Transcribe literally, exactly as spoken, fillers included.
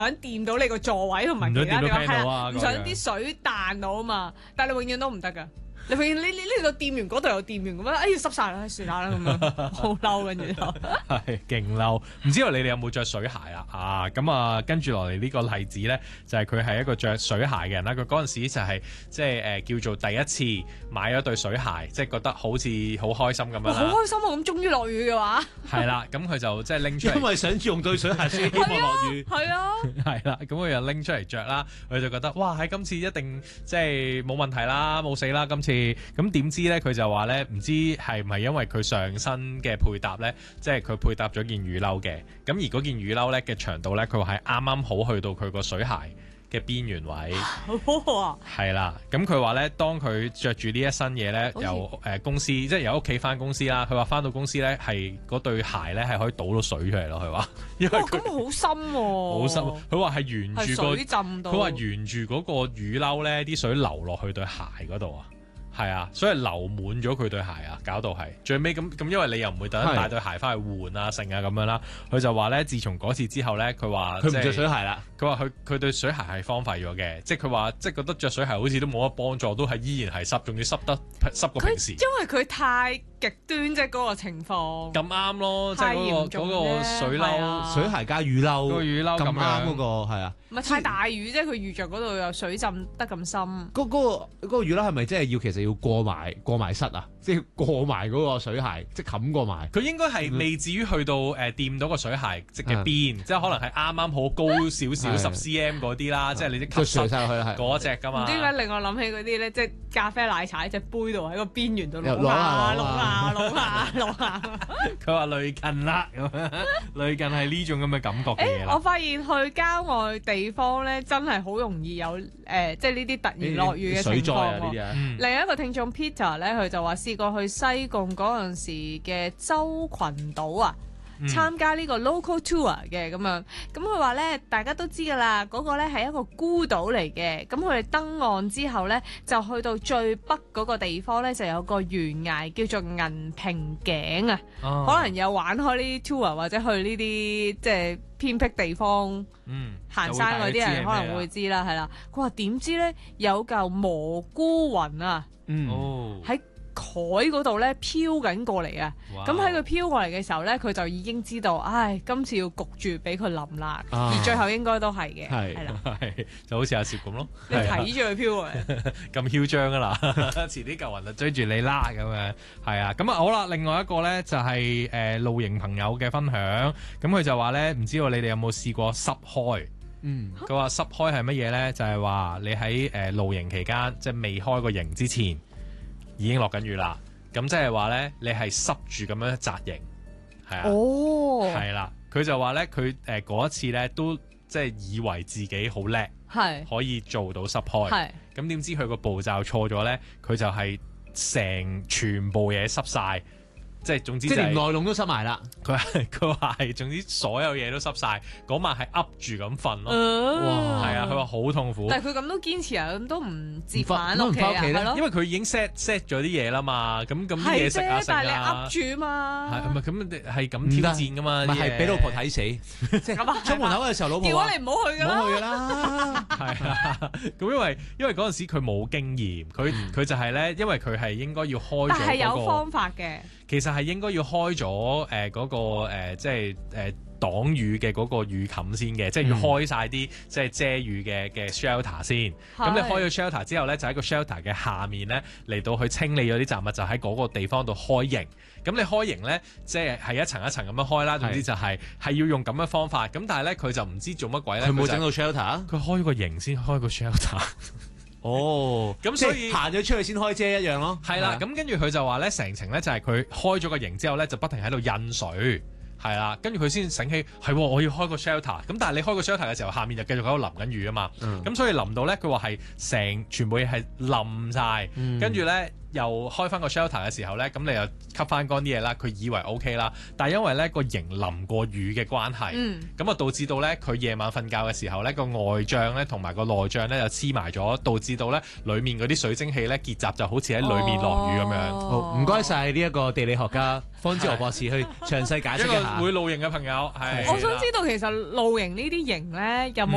想掂到你個座位同埋其他地方，係啦，唔想啲水彈到啊嘛。但係你永遠都唔得㗎。你永遠呢呢呢度掂完嗰度又掂完咁樣，哎呀濕晒啦，算下啦咁樣，好嬲跟住就係勁嬲。唔知道你哋有冇着水鞋啊？啊咁啊，跟住落嚟呢個例子咧，就係佢係一個着水鞋嘅人啦。佢嗰陣時就係即係誒叫做第一次買咗對水鞋，即係覺得好似好開心咁樣啦。 好開心啊！咁終於落雨嘅話， 係啦，咁佢就即係拎出嚟， 因為想用對水鞋先希望落雨。 係啊， 係啦，咁佢又拎出嚟着啦，佢就覺得哇喺今次一定即係冇問題啦，冇死啦今次。咁點知咧？佢就話咧，唔知係唔係因為佢上身嘅配搭咧，即係佢配搭咗件雨褸嘅。咁而嗰件雨褸咧嘅長度咧，佢話係啱啱好去到佢個水鞋嘅邊緣位。係啦，咁佢話咧，當佢着住呢一身嘢咧，由誒、呃、公司即係由屋企翻公司啦。佢話翻到公司咧，係嗰對鞋咧係可以倒到水出嚟咯。佢話，因為佢咁好深喎， 好深。佢話係沿住個， 水浸到。 佢話沿住嗰個雨褸咧，啲水流落去對鞋嗰度啊。係啊，所以流滿咗佢對鞋啊，搞到係最尾咁咁，因為你又唔會特登帶對鞋翻去換啊、剩啊咁樣啦。佢就話咧，自從嗰次之後咧，佢話佢唔着水鞋啦。 佢話佢佢對水鞋係荒廢咗嘅，即係佢話即係覺得着水鞋好似都冇乜幫助，都係依然係濕，仲要濕得濕過平時。 因為佢太極端，即係嗰個情況咁啱咯，即係嗰個嗰個水褸、 啊、水鞋加雨褸， 個雨褸咁啱嗰個係啊。 唔係太大雨啫，佢遇着嗰度有水浸得咁深。 嗰嗰、嗰個嗰個雨褸係咪即係要其實要過埋過埋膝啊？即係過埋嗰個水鞋，即係冚過埋。 佢應該係未至於去到誒掂到個水鞋即嘅邊，嗯、即係可能係啱啱好高少少十 cm 嗰啲啦，即係你啲吸濕嗰隻㗎嘛。 唔知點解令我諗起嗰啲咧，即係咖啡奶茶喺隻杯度喺個邊緣度攞下攞下攞下攞下。 佢話類近啦，咁樣類近係呢種咁嘅感覺嘅嘢啦。 我發現去郊外地方咧，真係好容易有誒、呃，即係呢啲突然落雨嘅情況。水災啊呢啲啊！嗯、另一個聽眾 Peter 咧，佢就話試過去西貢嗰陣時嘅洲群島啊。參加呢個 local tour 嘅咁樣，咁佢話咧，大家都知㗎啦，嗰、那個咧係一個孤島嚟嘅。咁佢哋登岸之後咧，就去到最北嗰個地方咧，就有個懸崖叫做銀屏頸啊。哦、可能有玩開呢啲 tour 或者去呢啲即係偏僻地方，嗯、行山嗰啲人可能會知啦，係啦。佢話點知咧有嚿蘑菇雲啊，喺、嗯海嗰度咧飄緊過嚟啊！咁喺佢飄過嚟嘅時候咧，佢就已經知道，唉，今次要焗住俾佢淋啦。啊、而最後應該都係嘅，係啦， 係就好似阿攝咁咯。 你睇住佢飄過嚟， 咁囂張啊啦！遲啲嚿雲就追住你啦咁樣。係啊，咁啊好啦，另外一個咧就係、是、誒、呃、露營朋友嘅分享。咁佢就話咧，唔知道你哋有冇試過濕開？嗯，佢話濕開係乜嘢咧？就係、是、話你喺誒、呃、露營期間，即係未開個營之前。已經落緊雨啦，咁即係話咧，你係濕住咁樣紮營，係啊，係啦、哦，佢就話咧，佢誒嗰一次咧都即係以為自己好叻，係是可以做到濕開，係咁點知佢個步驟錯咗咧，佢就係成全部嘢濕晒。即係總之、就是，即係連內籠都濕埋啦。佢係佢話係總之所有嘢都濕晒。嗰晚係噏住咁瞓咯。呃、哇！係啊，佢話好痛苦。但係佢咁都堅持啊，咁都唔折返屋企啊，係咯。因為佢已經 set set 咗啲嘢啦嘛，咁咁啲嘢食啊食啊。但係你噏住嘛。係唔係咁係咁挑戰噶嘛？ 咪係俾老婆睇死。即係咁啊！出門口嘅時候，老婆話：如果你唔好去㗎啦，唔好去㗎啦。 係啊，咁因為因為嗰陣時佢冇經驗，佢佢就係咧，因為佢係應該要開咗、嗰個。但係有方法嘅。其實係應該要開咗誒嗰個、呃、即係誒、呃、擋雨嘅嗰個雨冚先嘅，嗯、即係要開晒啲即係遮雨嘅嘅 shelter 先。咁是你開咗 shelter 之後咧，就喺個 shelter 嘅下面咧嚟到去清理咗啲雜物，就喺嗰個地方度開營。咁你開營咧，即係係一層一層咁樣開啦。總之就係、是、係是要用咁嘅方法。咁但係咧，佢就唔知做乜鬼咧。 佢冇整到 shelter， 佢開個營先開個 shelter。哦，咁所以行咗出去先開遮一樣咯。 係啦，咁跟住佢就話咧，成程咧就係佢開咗個營之後咧，就不停喺度印水。係啦，跟住佢先醒起，係我要開個 shelter。咁但係你開個 shelter 嘅時候，下面就繼續喺度淋緊雨啊嘛。咁、嗯、所以淋到咧，佢話係成全部嘢係淋晒。跟住咧又開翻個 shelter 嘅時候咧，咁你又吸翻乾啲嘢啦。佢以為 OK 啦，但係因為咧個營淋過雨嘅關係，咁啊、嗯、導致到咧佢夜晚瞓覺嘅時候咧個外帳咧同埋個內帳咧就黐埋咗，導致到咧裡面嗰啲水蒸氣咧結集，就好似喺裡面落雨咁樣。 好，唔該晒呢一個地理學家方之豪博士去詳細解釋一下。 會露營嘅朋友係， 我想知道其實露營呢啲營咧有冇